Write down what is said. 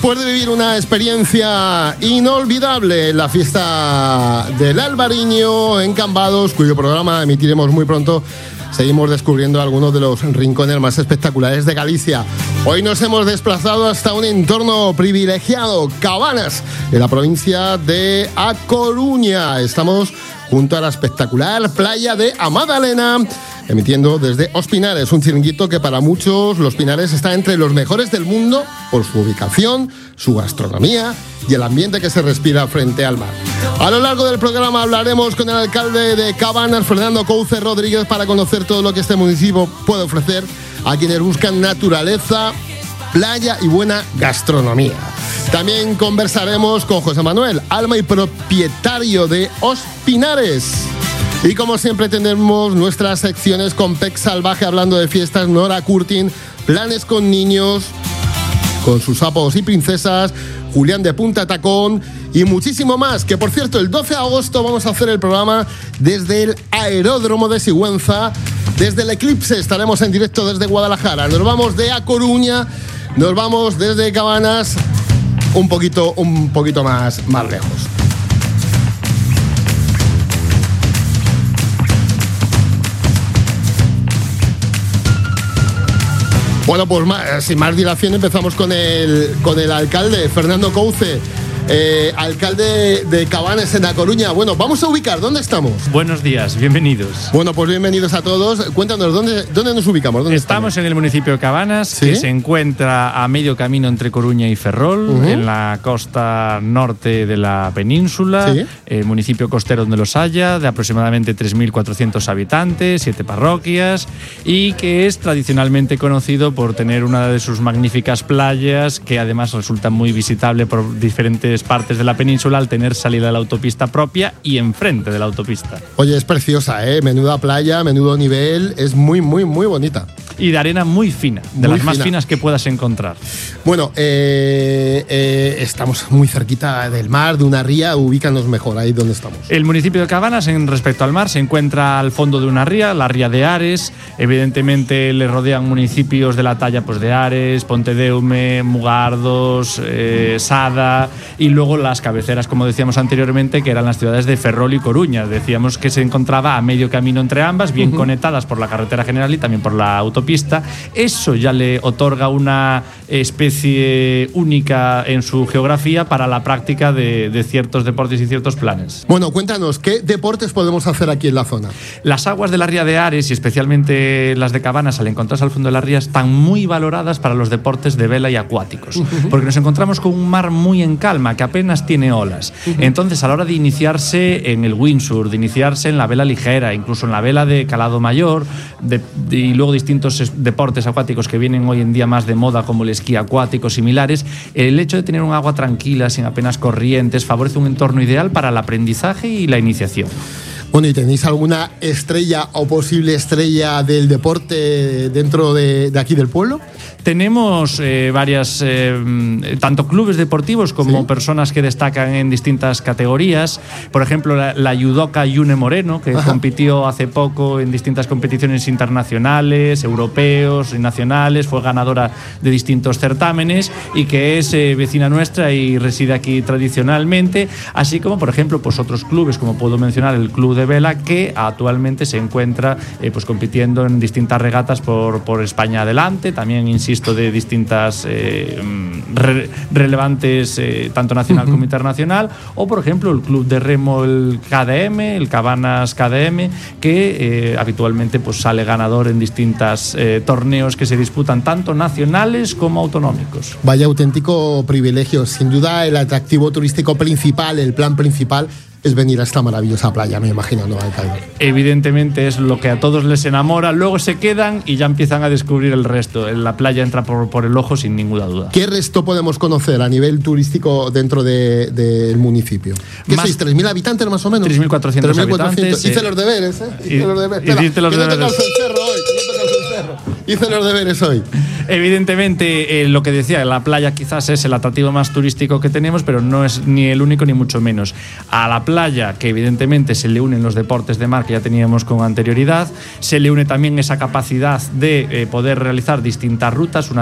Después de vivir una experiencia inolvidable en la fiesta del Albariño en Cambados, cuyo programa emitiremos muy pronto, seguimos descubriendo algunos de los rincones más espectaculares de Galicia. Hoy nos hemos desplazado hasta un entorno privilegiado, Cabanas, en la provincia de A Coruña. Estamos junto a la espectacular playa de A Madalena, emitiendo desde Os Pinares, un chiringuito que para muchos Los Pinares está entre los mejores del mundo por su ubicación, su gastronomía y el ambiente que se respira frente al mar. A lo largo del programa hablaremos con el alcalde de Cabanas, Fernando Couce Rodríguez, para conocer todo lo que este municipio puede ofrecer a quienes buscan naturaleza, playa y buena gastronomía. También conversaremos con José Manuel, alma y propietario de Os Pinares. Y como siempre tenemos nuestras secciones con Pec Salvaje hablando de fiestas, Nora Curtin, planes con niños, con sus sapos y princesas, Julián de Punta Tacón y muchísimo más. Que por cierto, el 12 de agosto vamos a hacer el programa desde el Aeródromo de Sigüenza, desde el Eclipse, estaremos en directo desde Guadalajara. Nos vamos de A Coruña, nos vamos desde Cabanas un poquito más lejos. Bueno, pues sin más dilación empezamos con el alcalde, Fernando Couce, alcalde de Cabanas en A Coruña. Bueno, vamos a ubicar, ¿dónde estamos? Buenos días, bienvenidos. Bueno, pues bienvenidos a todos. Cuéntanos, ¿dónde nos ubicamos? Estamos en el municipio de Cabanas, ¿sí?, que se encuentra a medio camino entre Coruña y Ferrol, en la costa norte de la península, ¿sí?, municipio costero donde los haya, de aproximadamente 3.400 habitantes, 7 parroquias, y que es tradicionalmente conocido por tener una de sus magníficas playas, que además resulta muy visitable por diferentes partes de la península al tener salida de la autopista propia y enfrente de la autopista. Oye, es preciosa, menuda playa, menudo nivel, es muy, muy, muy bonita. Y de arena muy fina, de las más finas que puedas encontrar. Bueno, estamos muy cerquita del mar, de una ría. Ubícanos mejor ahí donde estamos. El municipio de Cabanas, en respecto al mar, se encuentra al fondo de una ría, la ría de Ares. Evidentemente le rodean municipios de la talla pues, de Ares, Pontedeume, Mugardos, Sada, y luego las cabeceras, como decíamos anteriormente, que eran las ciudades de Ferrol y Coruña. Decíamos que se encontraba a medio camino entre ambas, bien conectadas por la carretera general y también por la autopista. Eso ya le otorga una especie única en su geografía para la práctica de ciertos deportes y ciertos planes. Bueno, cuéntanos, ¿qué deportes podemos hacer aquí en la zona? Las aguas de la ría de Ares y especialmente las de Cabanas, al encontrarse al fondo de la ría, están muy valoradas para los deportes de vela y acuáticos, porque nos encontramos con un mar muy en calma, que apenas tiene olas. Entonces, a la hora de iniciarse en el windsurf, de iniciarse en la vela ligera, incluso en la vela de calado mayor, y luego distintos deportes acuáticos que vienen hoy en día más de moda, como el esquí acuático, similares, el hecho de tener un agua tranquila, sin apenas corrientes, favorece un entorno ideal para el aprendizaje y la iniciación. Bueno, ¿y tenéis alguna estrella o posible estrella del deporte dentro de aquí del pueblo? Tenemos varias, tanto clubes deportivos como personas que destacan en distintas categorías. Por ejemplo, la judoka Yune Moreno, que compitió hace poco en distintas competiciones internacionales, europeos y nacionales, fue ganadora de distintos certámenes y que es vecina nuestra y reside aquí tradicionalmente. Así como, por ejemplo, pues otros clubes, como puedo mencionar el Club de Vela, que actualmente se encuentra pues compitiendo en distintas regatas por España adelante, también insisto de distintas relevantes tanto nacional como internacional, o por ejemplo el club de remo, el KDM, el Cabanas KDM, que habitualmente pues sale ganador en distintos torneos que se disputan tanto nacionales como autonómicos. Vaya auténtico privilegio, sin duda el atractivo turístico principal, el plan principal es venir a esta maravillosa playa, me imagino, ¿no, alcalde? Evidentemente es lo que a todos les enamora, luego se quedan y ya empiezan a descubrir el resto. La playa entra por el ojo sin ninguna duda. ¿Qué resto podemos conocer a nivel turístico dentro del municipio? ¿Qué sois? ¿3.000 habitantes más o menos? 3.400 habitantes. Hice los deberes, Hice los deberes. Hice los deberes hoy. Evidentemente, lo que decía, la playa quizás es el atractivo más turístico que tenemos, pero no es ni el único ni mucho menos. A la playa, que evidentemente se le unen los deportes de mar que ya teníamos con anterioridad, se le une también esa capacidad de poder realizar distintas rutas, una